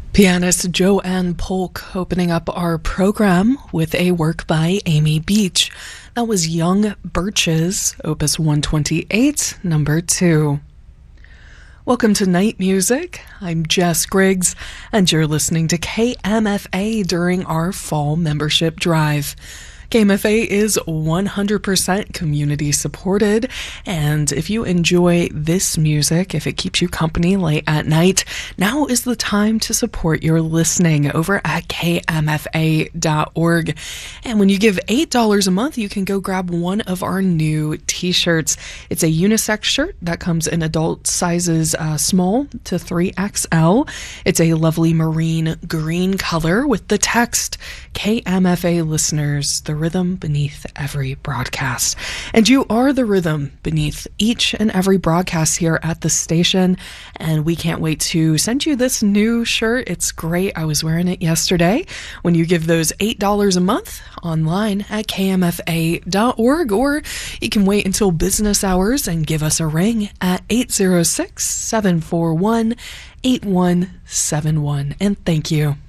Pianist Joanne Polk opening up our program with a work by Amy Beach. That was Young Birches, Opus 128, number 2. Welcome to Night Music. I'm Jess Griggs, and you're listening to KMFA during our fall membership drive. KMFA is 100% community supported, and if you enjoy this music, if it keeps you company late at night, now is the time to support your listening over at kmfa.org. And when you give $8 a month, you can go grab one of our new t-shirts. It's a unisex shirt that comes in adult sizes small to 3XL. It's a lovely marine green color with the text, KMFA listeners, the rhythm beneath every broadcast. And you are the rhythm beneath each and every broadcast here at the station, and we can't wait to send you this new shirt. It's great. I was wearing it yesterday. When you give those $8 a month online at kmfa.org, or you can wait until business hours and give us a ring at 806-741-8171. And thank you.